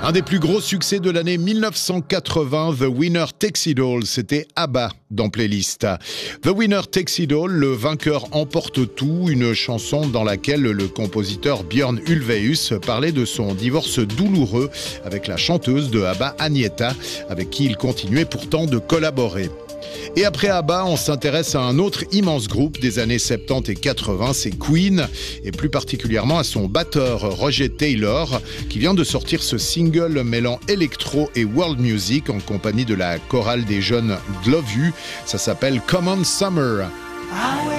Un des plus gros succès de l'année 1980, The Winner Takes It All, c'était ABBA dans Playlist. The Winner Takes It All, le vainqueur emporte tout, une chanson dans laquelle le compositeur Björn Ulvaeus parlait de son divorce douloureux avec la chanteuse de ABBA Agnetha, avec qui il continuait pourtant de collaborer. Et après ABBA, on s'intéresse à un autre immense groupe des années 70 et 80, c'est Queen, et plus particulièrement à son batteur Roger Taylor, qui vient de sortir ce single mêlant électro et world music en compagnie de la chorale des jeunes Glove You. Ça s'appelle Come On Summer.